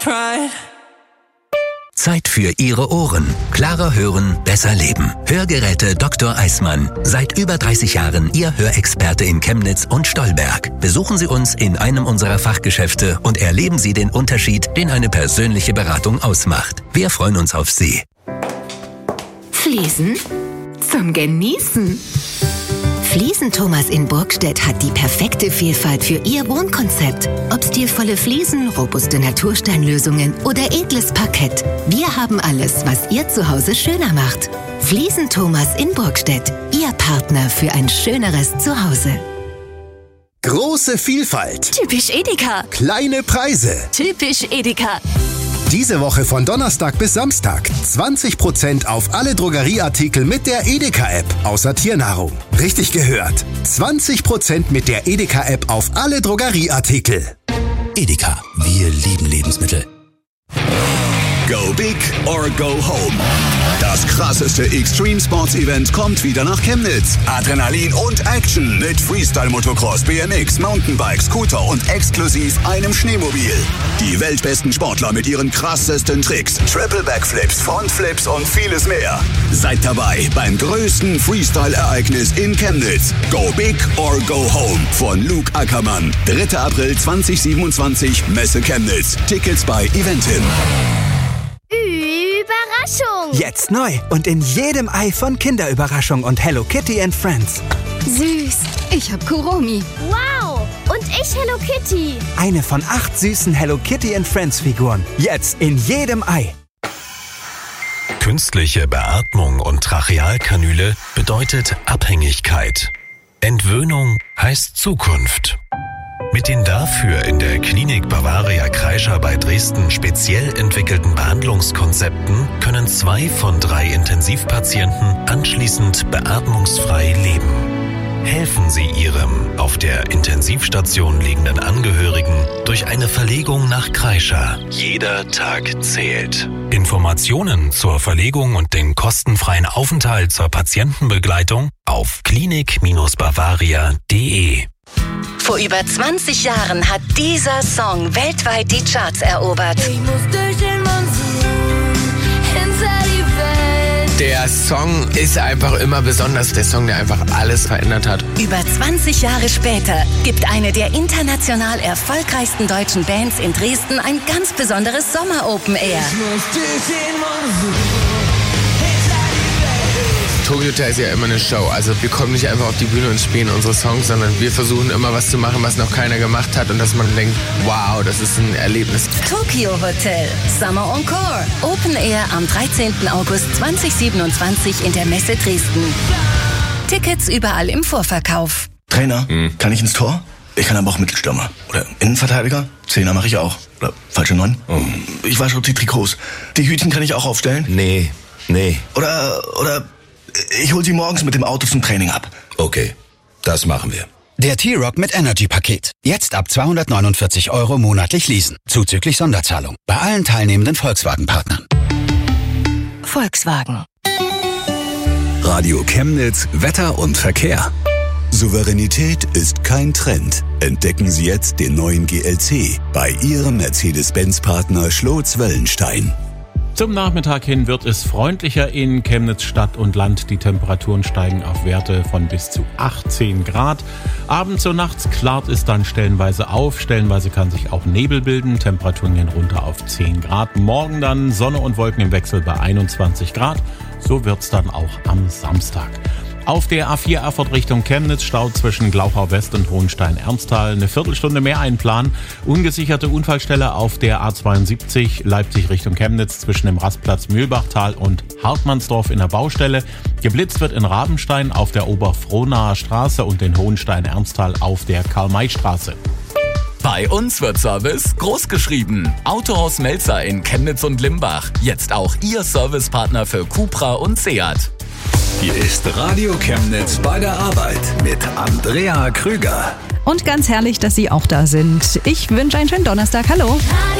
Zeit für Ihre Ohren. Klarer hören, besser leben. Hörgeräte Dr. Eismann. Seit über 30 Jahren Ihr Hörexperte in Chemnitz und Stolberg. Besuchen Sie uns in einem unserer Fachgeschäfte und erleben Sie den Unterschied, den eine persönliche Beratung ausmacht. Wir freuen uns auf Sie. Fliesen zum Genießen. Fliesen Thomas in Burgstedt hat die perfekte Vielfalt für Ihr Wohnkonzept. Ob stilvolle Fliesen, robuste Natursteinlösungen oder edles Parkett. Wir haben alles, was Ihr Zuhause schöner macht. Fliesen Thomas in Burgstedt. Ihr Partner für ein schöneres Zuhause. Große Vielfalt. Typisch Edeka. Kleine Preise. Typisch Edeka. Diese Woche von Donnerstag bis Samstag 20% auf alle Drogerieartikel mit der Edeka-App, außer Tiernahrung. Richtig gehört. 20% mit der Edeka-App auf alle Drogerieartikel. Edeka, wir lieben Lebensmittel. Go big or go home. Das krasseste Extreme Sports Event kommt wieder nach Chemnitz. Adrenalin und Action mit Freestyle Motocross, BMX, Mountainbike, Scooter und exklusiv einem Schneemobil. Die weltbesten Sportler mit ihren krassesten Tricks, Triple Backflips, Frontflips und vieles mehr. Seid dabei beim größten Freestyle-Ereignis in Chemnitz. Go big or go home von Luke Ackermann. 3. April 2027, Messe Chemnitz. Tickets bei Eventim. Überraschung! Jetzt neu und in jedem Ei von Kinderüberraschung und Hello Kitty and Friends. Süß! Ich hab Kuromi. Wow! Und ich Hello Kitty. Eine von 8 süßen Hello Kitty and Friends Figuren. Jetzt in jedem Ei. Künstliche Beatmung und Trachealkanüle bedeutet Abhängigkeit. Entwöhnung heißt Zukunft. Mit den dafür in der Klinik Bavaria Kreischer bei Dresden speziell entwickelten Behandlungskonzepten können 2 von 3 Intensivpatienten anschließend beatmungsfrei leben. Helfen Sie Ihrem auf der Intensivstation liegenden Angehörigen durch eine Verlegung nach Kreischer. Jeder Tag zählt. Informationen zur Verlegung und den kostenfreien Aufenthalt zur Patientenbegleitung auf klinik-bavaria.de. Vor über 20 Jahren hat dieser Song weltweit die Charts erobert. Ich muss durch den Monsun hinter die Welt. Der Song ist einfach immer besonders. Der Song, der einfach alles verändert hat. Über 20 Jahre später gibt eine der international erfolgreichsten deutschen Bands in Dresden ein ganz besonderes Sommer-Open Air. Ich muss durch den Monsun. Tokyo Hotel ist ja immer eine Show. Also wir kommen nicht einfach auf die Bühne und spielen unsere Songs, sondern wir versuchen immer was zu machen, was noch keiner gemacht hat und dass man denkt, wow, das ist ein Erlebnis. Tokyo Hotel Summer Encore. Open Air am 13. August 2027 in der Messe Dresden. Tickets überall im Vorverkauf. Trainer, kann ich ins Tor? Ich kann aber auch Mittelstürmer. Oder Innenverteidiger? Zehner mache ich auch. Oder falsche 9? Ich wasche auch die Trikots. Die Hütchen kann ich auch aufstellen? Nee. Oder ich hol sie morgens mit dem Auto zum Training ab. Okay, das machen wir. Der T-Rock mit Energy-Paket. Jetzt ab 249 € monatlich leasen. Zuzüglich Sonderzahlung. Bei allen teilnehmenden Volkswagen-Partnern. Volkswagen. Radio Chemnitz, Wetter und Verkehr. Souveränität ist kein Trend. Entdecken Sie jetzt den neuen GLC bei Ihrem Mercedes-Benz-Partner Schlotz-Wellenstein. Zum Nachmittag hin wird es freundlicher in Chemnitz Stadt und Land. Die Temperaturen steigen auf Werte von bis zu 18 Grad. Abends und nachts klart es dann stellenweise auf. Stellenweise kann sich auch Nebel bilden. Temperaturen gehen runter auf 10 Grad. Morgen dann Sonne und Wolken im Wechsel bei 21 Grad. So wird's dann auch am Samstag. Auf der A4 Erfurt Richtung Chemnitz Stau zwischen Glauchau West und Hohenstein-Ernsthal. Eine Viertelstunde mehr einplanen. Ungesicherte Unfallstelle auf der A72 Leipzig Richtung Chemnitz zwischen dem Rastplatz Mühlbachtal und Hartmannsdorf in der Baustelle. Geblitzt wird in Rabenstein auf der Oberfrohnaer Straße und in Hohenstein-Ernsthal auf der Karl-May-Straße. Bei uns wird Service groß geschrieben. Autohaus Melzer in Chemnitz und Limbach. Jetzt auch Ihr Servicepartner für Cupra und Seat. Hier ist Radio Chemnitz bei der Arbeit mit Andrea Krüger. Und ganz herrlich, dass Sie auch da sind. Ich wünsche einen schönen Donnerstag. Hallo.